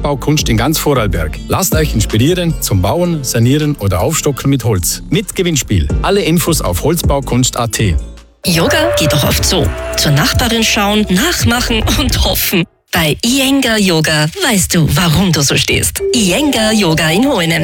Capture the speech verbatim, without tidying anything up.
Holzbaukunst in ganz Vorarlberg. Lasst euch inspirieren zum Bauen, Sanieren oder Aufstocken mit Holz. Mit Gewinnspiel. Alle Infos auf holzbaukunst punkt a t. Yoga geht doch oft so. Zur Nachbarin schauen, nachmachen und hoffen. Bei Iyengar Yoga weißt du, warum du so stehst. Iyengar Yoga in Hohenems.